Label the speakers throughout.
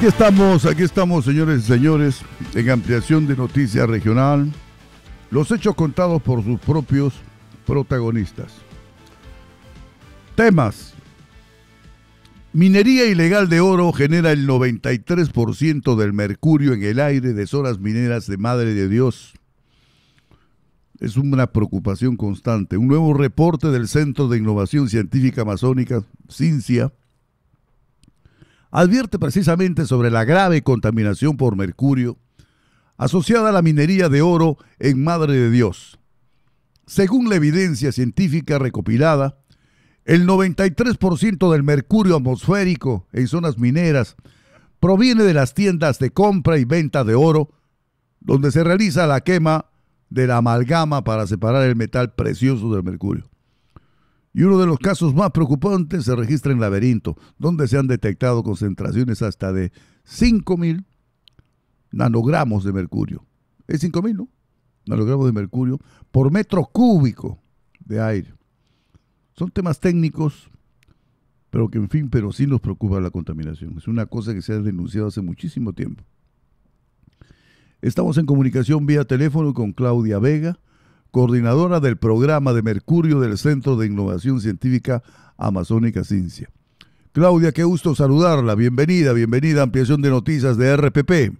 Speaker 1: Aquí estamos, señores y señores, en ampliación de Noticias Regional, los hechos contados por sus propios protagonistas. Temas. Minería ilegal de oro genera el 93% del mercurio en el aire de zonas mineras de Madre de Dios. Es una preocupación constante. Un nuevo reporte del Centro de Innovación Científica Amazónica, CINCIA, advierte precisamente sobre la grave contaminación por mercurio asociada a la minería de oro en Madre de Dios. Según la evidencia científica recopilada, el 93% del mercurio atmosférico en zonas mineras proviene de las tiendas de compra y venta de oro, donde se realiza la quema de la amalgama para separar el metal precioso del mercurio. Y uno de los casos más preocupantes se registra en Laberinto, donde se han detectado concentraciones hasta de 5.000 nanogramos de mercurio. Es 5.000, ¿no? Nanogramos de mercurio por metro cúbico de aire. Son temas técnicos, pero sí nos preocupa la contaminación. Es una cosa que se ha denunciado hace muchísimo tiempo. Estamos en comunicación vía teléfono con Claudia Vega, coordinadora del programa de mercurio del Centro de Innovación Científica Amazónica CINCIA. Claudia, qué gusto saludarla. Bienvenida a Ampliación de Noticias de RPP.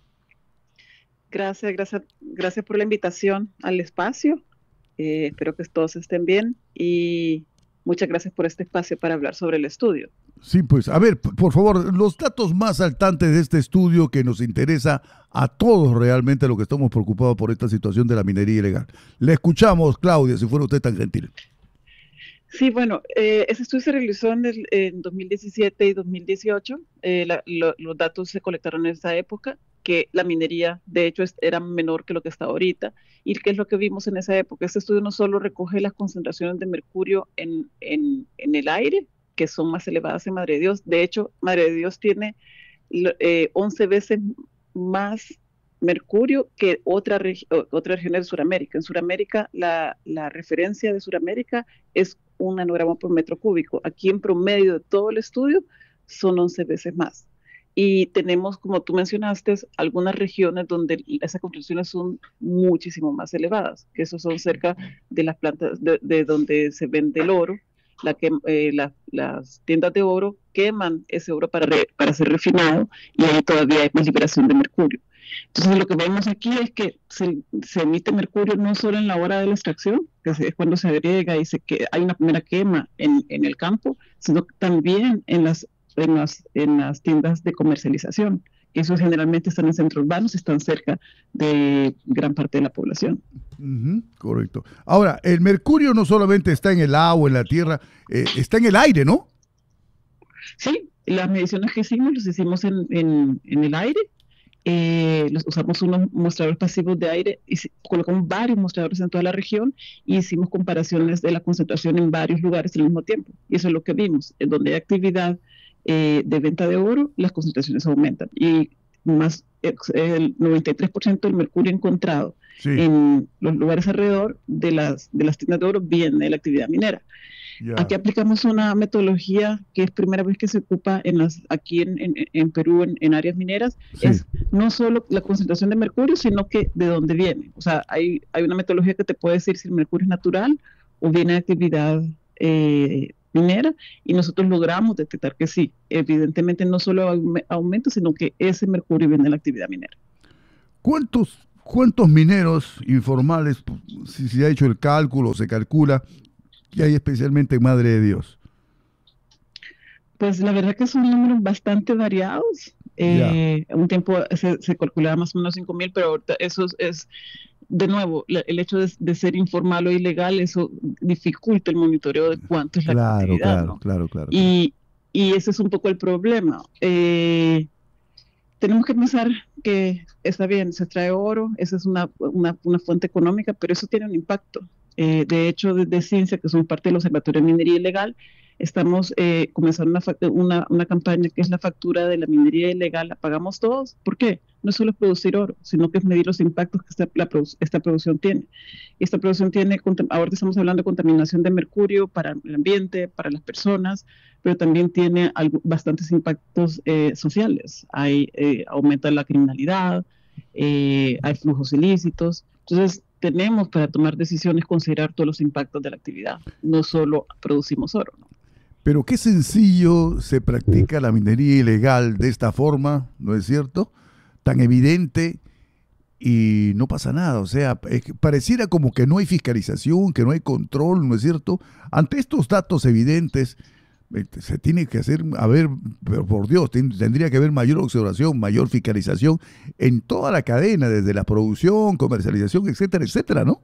Speaker 2: Gracias por la invitación al espacio. Espero que todos estén bien y muchas gracias por este espacio para hablar sobre el estudio.
Speaker 1: Sí, pues, a ver, por favor, los datos más saltantes de este estudio que nos interesa a todos realmente, lo que estamos preocupados por esta situación de la minería ilegal. Le escuchamos, Claudia, si fuera usted tan gentil.
Speaker 2: Sí, bueno, ese estudio se realizó en 2017 y 2018. Los datos se colectaron en esa época, que la minería, de hecho, era menor que lo que está ahorita. ¿Y qué es lo que vimos en esa época? Este estudio no solo recoge las concentraciones de mercurio en el aire, que son más elevadas en Madre de Dios. De hecho, Madre de Dios tiene 11 veces más mercurio que otra región de Sudamérica. En Sudamérica, la referencia de Sudamérica es 1 nanogramo por metro cúbico. Aquí en promedio de todo el estudio son 11 veces más. Y tenemos, como tú mencionaste, algunas regiones donde esas concentraciones son muchísimo más elevadas, que esos son cerca de las plantas de donde se vende el oro. Las tiendas de oro queman ese oro para ser refinado y ahí todavía hay más liberación de mercurio. Entonces lo que vemos aquí es que se emite mercurio no solo en la hora de la extracción, que es cuando se agrega y hay una primera quema en el campo, sino también en las tiendas de comercialización, que esos generalmente están en centros urbanos, están cerca de gran parte de la población.
Speaker 1: Correcto. Ahora, el mercurio no solamente está en el agua, en la tierra, está en el aire, ¿no?
Speaker 2: Sí, las mediciones que hicimos, las hicimos en el aire. Usamos unos mostradores pasivos de aire y colocamos varios mostradores en toda la región y hicimos comparaciones de la concentración en varios lugares al mismo tiempo. Y eso es lo que vimos. En donde hay actividad de venta de oro, las concentraciones aumentan. Y más el 93% del mercurio encontrado en los lugares alrededor de las tiendas de oro viene de la actividad minera. Aquí aplicamos una metodología que es primera vez que se ocupa aquí en Perú en áreas mineras. Es no solo la concentración de mercurio, sino que de dónde viene. O sea, hay una metodología que te puede decir si el mercurio es natural o viene de actividad minera, y nosotros logramos detectar que sí, evidentemente no solo aumenta, sino que ese mercurio viene de la actividad minera.
Speaker 1: ¿Cuántos mineros informales, si se ha hecho el cálculo, se calcula que hay especialmente en Madre de Dios?
Speaker 2: Pues la verdad que son números bastante variados. Un tiempo se calculaba más o menos 5.000, pero ahorita eso es de nuevo, el hecho de ser informal o ilegal, eso dificulta el monitoreo de cuánto es la cantidad, ¿no?
Speaker 1: Claro.
Speaker 2: Y ese es un poco el problema. Tenemos que pensar que está bien, se extrae oro, esa es una fuente económica, pero eso tiene un impacto. De hecho, desde Ciencia, que somos parte del Observatorio de Minería Ilegal, estamos comenzando una campaña que es la factura de la minería ilegal, la pagamos todos. ¿Por qué? no solo es producir oro, sino que es medir los impactos que esta producción tiene. Y esta producción tiene, ahora estamos hablando de contaminación de mercurio para el ambiente, para las personas, pero también tiene bastantes impactos sociales. Aumenta la criminalidad, hay flujos ilícitos. Entonces, tenemos para tomar decisiones considerar todos los impactos de la actividad, no solo producimos oro, ¿no?
Speaker 1: Pero qué sencillo se practica la minería ilegal de esta forma, ¿no es cierto? Tan evidente y no pasa nada. O sea, pareciera como que no hay fiscalización, que no hay control, ¿no es cierto? Ante estos datos evidentes, se tiene que hacer, a ver, pero por Dios, tendría que haber mayor observación, mayor fiscalización en toda la cadena, desde la producción, comercialización, etcétera, etcétera, ¿no?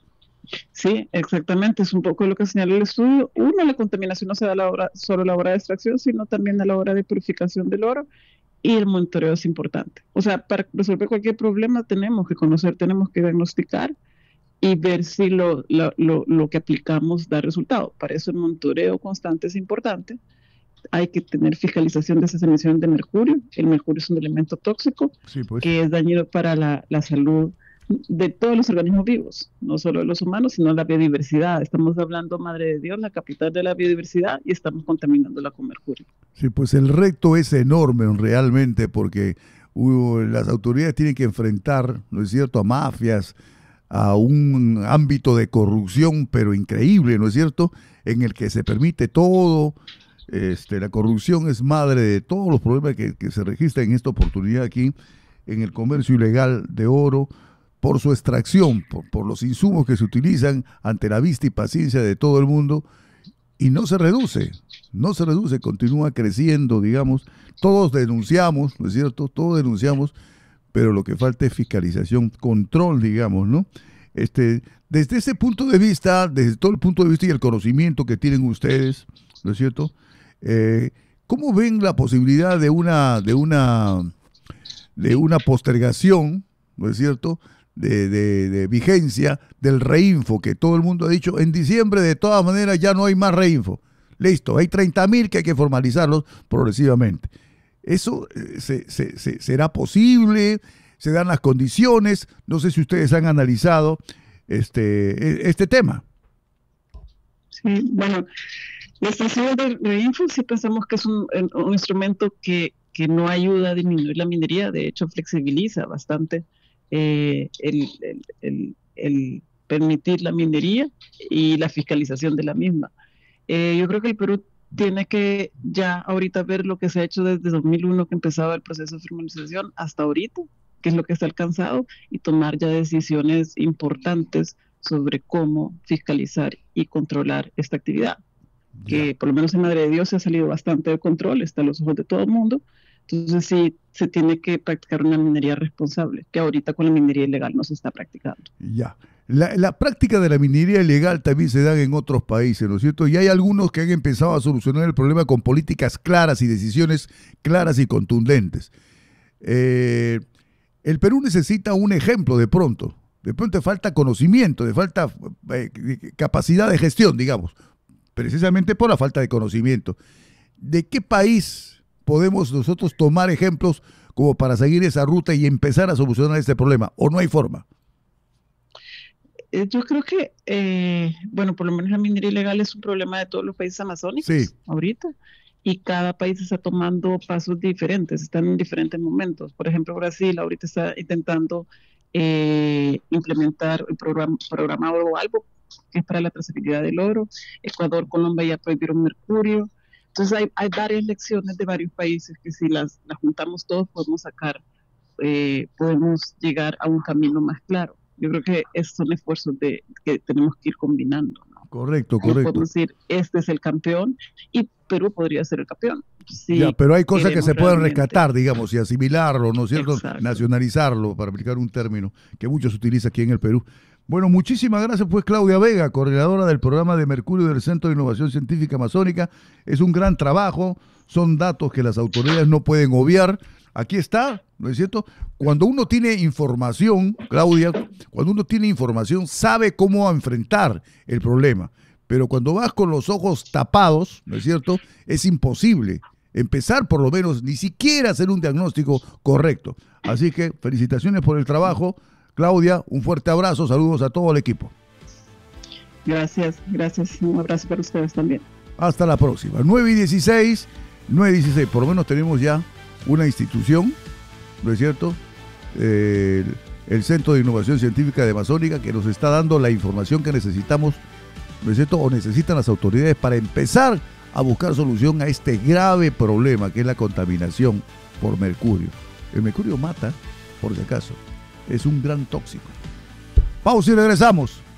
Speaker 2: Sí, exactamente, es un poco lo que señala el estudio. Uno, la contaminación no se da solo a la hora de extracción, sino también a la hora de purificación del oro, y el monitoreo es importante. O sea, para resolver cualquier problema tenemos que conocer, tenemos que diagnosticar y ver si lo que aplicamos da resultado. Para eso el monitoreo constante es importante. Hay que tener fiscalización de esas emisiones de mercurio. El mercurio es un elemento tóxico,
Speaker 1: Sí, pues.
Speaker 2: que es dañino para la salud de todos los organismos vivos, no solo de los humanos, sino la biodiversidad. Estamos hablando, madre de Dios, la capital de la biodiversidad, y estamos contaminándola con mercurio.
Speaker 1: Sí, pues el reto es enorme realmente, porque las autoridades tienen que enfrentar, ¿no es cierto?, a mafias, a un ámbito de corrupción, pero increíble, ¿no es cierto?, en el que se permite todo. La corrupción es madre de todos los problemas que se registran en esta oportunidad aquí, en el comercio ilegal de oro, por su extracción, por los insumos que se utilizan ante la vista y paciencia de todo el mundo, y no se reduce, continúa creciendo, digamos. Todos denunciamos, ¿no es cierto?, todos denunciamos, pero lo que falta es fiscalización, control, digamos, ¿no? Desde ese punto de vista, desde todo el punto de vista y el conocimiento que tienen ustedes, ¿no es cierto?, ¿cómo ven la posibilidad de una postergación, ¿no es cierto?, de vigencia del reinfo, que todo el mundo ha dicho, en diciembre de todas maneras ya no hay más reinfo. Listo, hay 30.000 que hay que formalizarlos progresivamente. ¿Eso será posible? ¿Se dan las condiciones? No sé si ustedes han analizado este tema.
Speaker 2: Sí, bueno, la estación de reinfo sí pensamos que es un instrumento que no ayuda a disminuir la minería, de hecho flexibiliza bastante el permitir la minería y la fiscalización de la misma. Yo creo que el Perú tiene que ya ahorita ver lo que se ha hecho desde 2001, que empezaba el proceso de formalización, hasta ahorita, qué es lo que se ha alcanzado, y tomar ya decisiones importantes sobre cómo fiscalizar y controlar esta actividad, que por lo menos en Madre de Dios se ha salido bastante de control, está a los ojos de todo el mundo. Entonces sí, se tiene que practicar una minería responsable, que ahorita con la minería ilegal no se está practicando.
Speaker 1: Ya. La práctica de la minería ilegal también se da en otros países, ¿no es cierto? Y hay algunos que han empezado a solucionar el problema con políticas claras y decisiones claras y contundentes. El Perú necesita un ejemplo de pronto. De pronto falta conocimiento, falta capacidad de gestión, digamos, precisamente por la falta de conocimiento. ¿De qué país podemos nosotros tomar ejemplos como para seguir esa ruta y empezar a solucionar este problema? ¿O no hay forma?
Speaker 2: Yo creo que, bueno, por lo menos la minería ilegal es un problema de todos los países amazónicos ahorita, y cada país está tomando pasos diferentes, están en diferentes momentos. Por ejemplo, Brasil ahorita está intentando implementar el programa Oro Albo, que es para la trazabilidad del oro. Ecuador, Colombia ya prohibieron mercurio. Entonces hay varias lecciones de varios países que si las juntamos todos podemos llegar a un camino más claro. Yo creo que esos son esfuerzos que tenemos que ir combinando, ¿no?
Speaker 1: Correcto.
Speaker 2: Podemos decir, este es el campeón y Perú podría ser el campeón.
Speaker 1: Sí, ya, pero hay cosas que se pueden rescatar, digamos, y asimilarlo, ¿no es cierto?
Speaker 2: Exacto.
Speaker 1: Nacionalizarlo, para aplicar un término que muchos utilizan aquí en el Perú. Bueno, muchísimas gracias pues Claudia Vega, coordinadora del programa de Mercurio del Centro de Innovación Científica Amazónica. Es un gran trabajo, son datos que las autoridades no pueden obviar. Aquí está, ¿no es cierto? Cuando uno tiene información, Claudia, cuando uno tiene información sabe cómo enfrentar el problema. Pero cuando vas con los ojos tapados, ¿no es cierto? Es imposible empezar por lo menos ni siquiera hacer un diagnóstico correcto. Así que felicitaciones por el trabajo. Claudia, un fuerte abrazo, saludos a todo el equipo.
Speaker 2: Gracias, un abrazo para ustedes también.
Speaker 1: Hasta la próxima. 9:16, por lo menos tenemos ya una institución, ¿no es cierto? El Centro de Innovación Científica de Amazónica, que nos está dando la información que necesitamos, ¿no es cierto? O necesitan las autoridades para empezar a buscar solución a este grave problema que es la contaminación por mercurio. El mercurio mata, por si acaso. Es un gran tóxico. Pausa y regresamos.